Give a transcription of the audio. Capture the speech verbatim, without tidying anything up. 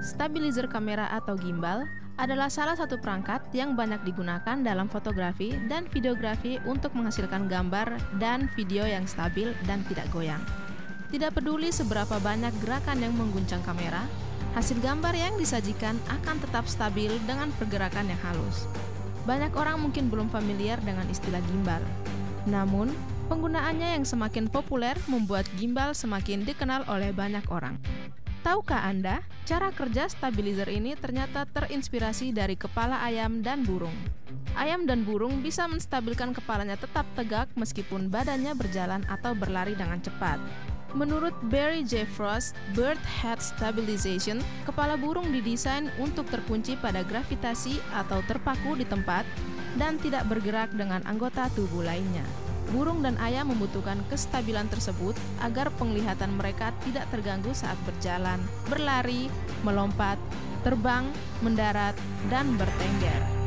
Stabilizer kamera atau gimbal adalah salah satu perangkat yang banyak digunakan dalam fotografi dan videografi untuk menghasilkan gambar dan video yang stabil dan tidak goyang. Tidak peduli seberapa banyak gerakan yang mengguncang kamera, hasil gambar yang disajikan akan tetap stabil dengan pergerakan yang halus. Banyak orang mungkin belum familiar dengan istilah gimbal. Namun, penggunaannya yang semakin populer membuat gimbal semakin dikenal oleh banyak orang. Tahukah Anda, cara kerja stabilizer ini ternyata terinspirasi dari kepala ayam dan burung. Ayam dan burung bisa menstabilkan kepalanya tetap tegak meskipun badannya berjalan atau berlari dengan cepat. Menurut Barry J. Frost, Bird Head Stabilization, kepala burung didesain untuk terkunci pada gravitasi atau terpaku di tempat dan tidak bergerak dengan anggota tubuh lainnya. Burung dan ayam membutuhkan kestabilan tersebut agar penglihatan mereka tidak terganggu saat berjalan, berlari, melompat, terbang, mendarat, dan bertengger.